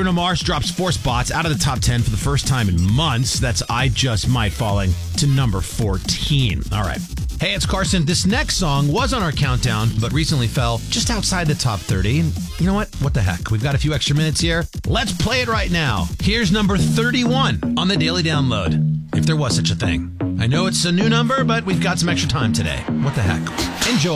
Bruno Mars drops 4 spots out of the top 10 for the first time in months. That's I Just Might, falling to number 14. All right. Hey, it's Carson. This next song was on our countdown, but recently fell just outside the top 30. And you know what? What the heck? We've got a few extra minutes here. Let's play it right now. Here's number 31 on the Daily Download, if there was such a thing. I know it's a new number, but we've got some extra time today. What the heck? Enjoy.